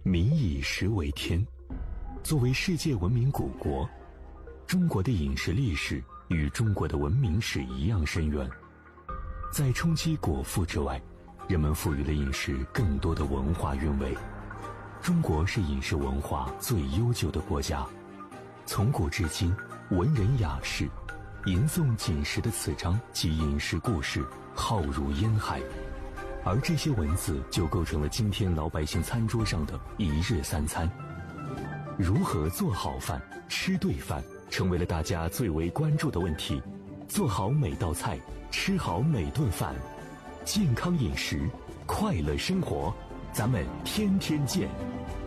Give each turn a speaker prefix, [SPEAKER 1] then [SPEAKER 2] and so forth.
[SPEAKER 1] 民以食为天。作为世界文明古国，中国的饮食历史与中国的文明史一样深远。在冲击果腹之外，人们赋予了饮食更多的文化韵味。中国是饮食文化最悠久的国家，从古至今，文人雅士吟诵饮食的词章及饮食故事浩如烟海，而这些文字就构成了今天老百姓餐桌上的一日三餐。如何做好饭、吃对饭，成为了大家最为关注的问题。做好每道菜，吃好每顿饭，健康饮食，快乐生活，咱们天天见。